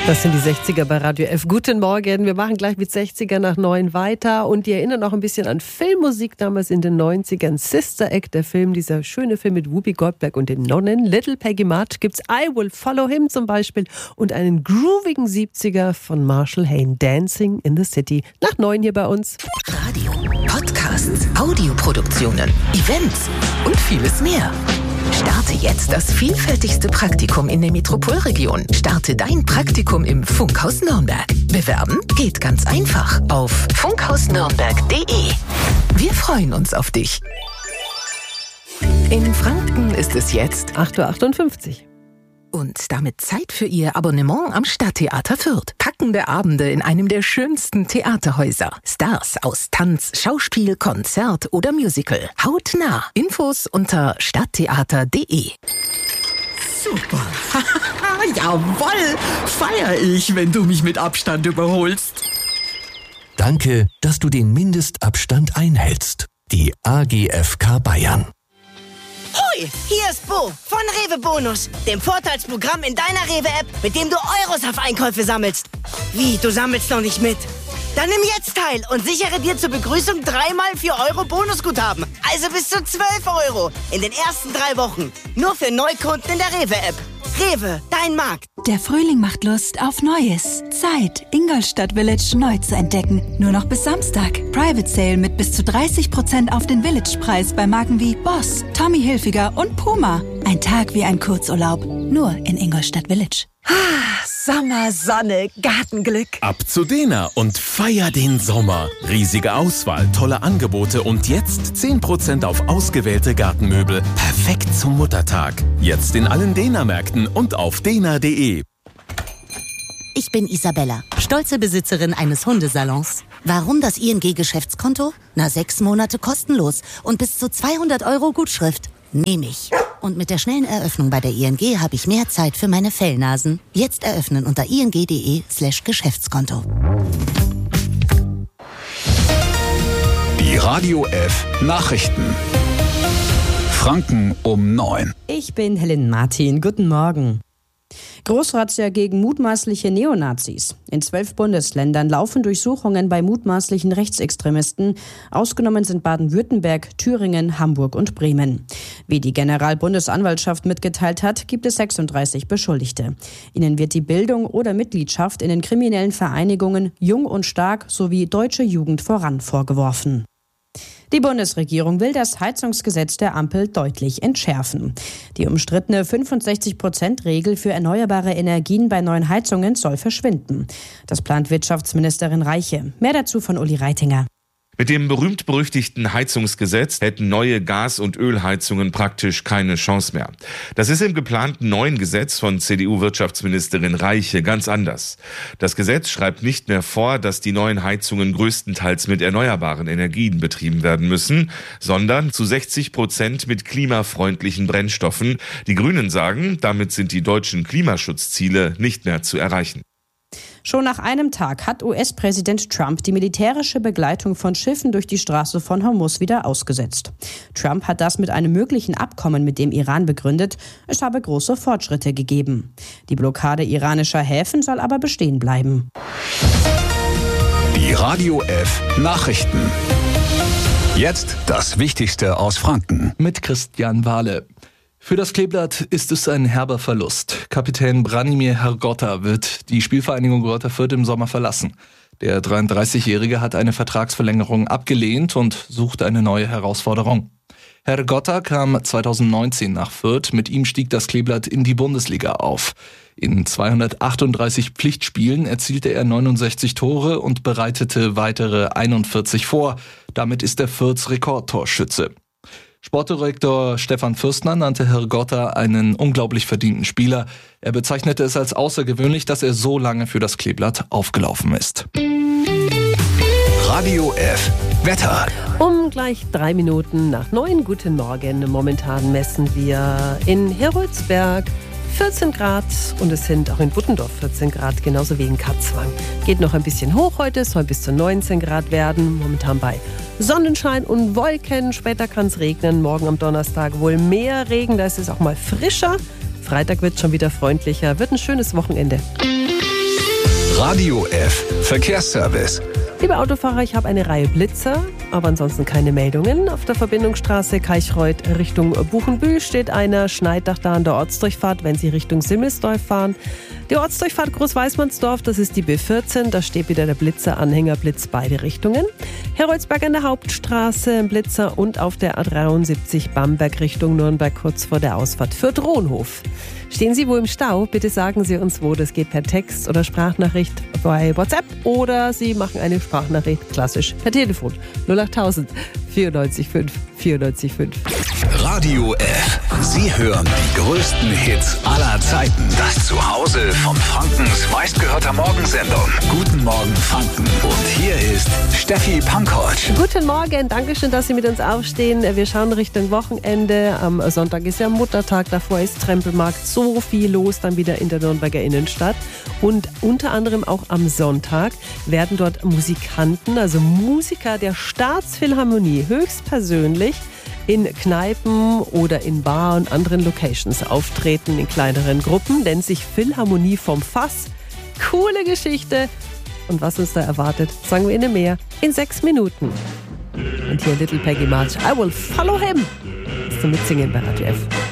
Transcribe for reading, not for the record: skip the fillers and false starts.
Das sind die 60er bei Radio F. Guten Morgen, wir machen gleich mit 60er nach 9 weiter und die erinnern auch ein bisschen an Filmmusik damals in den 90ern. Sister Act, der Film, dieser schöne Film mit Whoopi Goldberg und den Nonnen. Little Peggy March gibt's I Will Follow Him zum Beispiel und einen groovigen 70er von Marshall Hayne, Dancing in the City. Nach 9 hier bei uns. Radio, Podcasts, Audioproduktionen, Events und vieles mehr. Starte jetzt das vielfältigste Praktikum in der Metropolregion. Starte dein Praktikum im Funkhaus Nürnberg. Bewerben geht ganz einfach auf funkhausnürnberg.de. Wir freuen uns auf dich. In Franken ist es jetzt 8.58 Uhr. Und damit Zeit für Ihr Abonnement am Stadttheater Fürth. Packende Abende in einem der schönsten Theaterhäuser. Stars aus Tanz, Schauspiel, Konzert oder Musical. Hautnah. Infos unter stadttheater.de. Super. Jawoll. Feier ich, wenn du mich mit Abstand überholst. Danke, dass du den Mindestabstand einhältst. Die AGFK Bayern. Hoi, hier ist Bo von Rewe Bonus, dem Vorteilsprogramm in deiner Rewe-App, mit dem du Euros auf Einkäufe sammelst. Wie, du sammelst noch nicht mit? Dann nimm jetzt teil und sichere dir zur Begrüßung 3x 4 Euro Bonusguthaben. Also bis zu 12 Euro in den ersten 3 Wochen. Nur für Neukunden in der Rewe-App. Rewe, dein Markt. Der Frühling macht Lust auf Neues. Zeit, Ingolstadt Village neu zu entdecken. Nur noch bis Samstag. Private Sale mit bis zu 30% auf den Village-Preis bei Marken wie Boss, Tommy Hilfiger und Puma. Ein Tag wie ein Kurzurlaub. Nur in Ingolstadt Village. Sommer, Sonne, Gartenglück. Ab zu Dena und feier den Sommer. Riesige Auswahl, tolle Angebote und jetzt 10% auf ausgewählte Gartenmöbel. Perfekt zum Muttertag. Jetzt in allen Dena-Märkten und auf dena.de. Ich bin Isabella, stolze Besitzerin eines Hundesalons. Warum das ING-Geschäftskonto? 6 Monate kostenlos und bis zu 200 Euro Gutschrift. Nehme ich. Und mit der schnellen Eröffnung bei der ING habe ich mehr Zeit für meine Fellnasen. Jetzt eröffnen unter ing.de/Geschäftskonto. Die Radio F Nachrichten. Franken um 9. Ich bin Helen Martin. Guten Morgen. Großrazzia gegen mutmaßliche Neonazis. In 12 Bundesländern laufen Durchsuchungen bei mutmaßlichen Rechtsextremisten. Ausgenommen sind Baden-Württemberg, Thüringen, Hamburg und Bremen. Wie die Generalbundesanwaltschaft mitgeteilt hat, gibt es 36 Beschuldigte. Ihnen wird die Bildung oder Mitgliedschaft in den kriminellen Vereinigungen Jung und Stark sowie Deutsche Jugend voran vorgeworfen. Die Bundesregierung will das Heizungsgesetz der Ampel deutlich entschärfen. Die umstrittene 65%-Regel für erneuerbare Energien bei neuen Heizungen soll verschwinden. Das plant Wirtschaftsministerin Reiche. Mehr dazu von Uli Reitinger. Mit dem berühmt-berüchtigten Heizungsgesetz hätten neue Gas- und Ölheizungen praktisch keine Chance mehr. Das ist im geplanten neuen Gesetz von CDU-Wirtschaftsministerin Reiche ganz anders. Das Gesetz schreibt nicht mehr vor, dass die neuen Heizungen größtenteils mit erneuerbaren Energien betrieben werden müssen, sondern zu 60% mit klimafreundlichen Brennstoffen. Die Grünen sagen, damit sind die deutschen Klimaschutzziele nicht mehr zu erreichen. Schon nach einem Tag hat US-Präsident Trump die militärische Begleitung von Schiffen durch die Straße von Hormuz wieder ausgesetzt. Trump hat das mit einem möglichen Abkommen mit dem Iran begründet. Es habe große Fortschritte gegeben. Die Blockade iranischer Häfen soll aber bestehen bleiben. Die Radio F Nachrichten. Jetzt das Wichtigste aus Franken. Mit Christian Wahle. Für das Kleeblatt ist es ein herber Verlust. Kapitän Branimir Hrgota wird die Spielvereinigung Greuther Fürth im Sommer verlassen. Der 33-Jährige hat eine Vertragsverlängerung abgelehnt und sucht eine neue Herausforderung. Hrgota kam 2019 nach Fürth, mit ihm stieg das Kleeblatt in die Bundesliga auf. In 238 Pflichtspielen erzielte er 69 Tore und bereitete weitere 41 vor. Damit ist er Fürths Rekordtorschütze. Sportdirektor Stefan Fürstner nannte Hrgota einen unglaublich verdienten Spieler. Er bezeichnete es als außergewöhnlich, dass er so lange für das Kleeblatt aufgelaufen ist. Radio F Wetter. Um gleich 3 Minuten nach 9. Guten Morgen. Momentan messen wir in Heroldsberg 14 Grad und es sind auch in Buttendorf 14 Grad, genauso wie in Katzwang. Geht noch ein bisschen hoch heute, soll bis zu 19 Grad werden. Momentan bei Sonnenschein und Wolken. Später kann es regnen, morgen am Donnerstag wohl mehr Regen, da ist es auch mal frischer. Freitag wird schon wieder freundlicher, wird ein schönes Wochenende. Radio F Verkehrsservice. Liebe Autofahrer, ich habe eine Reihe Blitzer, aber ansonsten keine Meldungen. Auf der Verbindungsstraße Kaichreuth Richtung Buchenbühl steht einer, Schneidach da an der Ortsdurchfahrt, wenn Sie Richtung Simmelsdorf fahren. Die Ortsdurchfahrt Großweißmannsdorf, das ist die B14, da steht wieder der Blitzer, Anhängerblitz beide Richtungen. Heroldsberg an der Hauptstraße ein Blitzer und auf der A73 Bamberg Richtung Nürnberg kurz vor der Ausfahrt Fürth-Rohnhof. Stehen Sie wo im Stau? Bitte sagen Sie uns wo. Das geht per Text oder Sprachnachricht bei WhatsApp oder Sie machen eine Sprachnachricht klassisch per Telefon. 08000 94 94 5. Radio F. Sie hören die größten Hits aller Zeiten. Das Zuhause von Frankens meistgehörter Morgensendung. Guten Morgen Franken. Und hier ist Steffi Pankovic. Guten Morgen, danke schön, dass Sie mit uns aufstehen. Wir schauen Richtung Wochenende. Am Sonntag ist ja Muttertag, davor ist Trempelmarkt. So viel los dann wieder in der Nürnberger Innenstadt. Und unter anderem auch am Sonntag werden dort Musikanten, also Musiker der Staatsphilharmonie, höchstpersönlich in Kneipen oder in Bar und anderen Locations auftreten in kleineren Gruppen, nennt sich Philharmonie vom Fass. Coole Geschichte. Und was uns da erwartet, sagen wir Ihnen mehr in 6 Minuten. Und hier Little Peggy March, I will follow him. Ist zum Mitsingen bei Radio F.